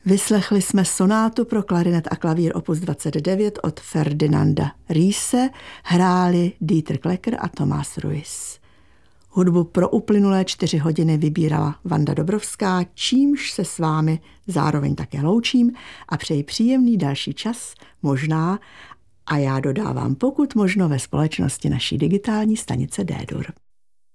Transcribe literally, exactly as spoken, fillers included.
Vyslechli jsme sonátu pro klarinet a klavír opus dvacet devět od Ferdinanda Riese, hráli Dieter Klecker a Tomás Ruiz. Hudbu pro uplynulé čtyři hodiny vybírala Vanda Dobrovská, čímž se s vámi zároveň také loučím a přeji příjemný další čas, možná, a já dodávám pokud možno ve společnosti naší digitální stanice D-Dur.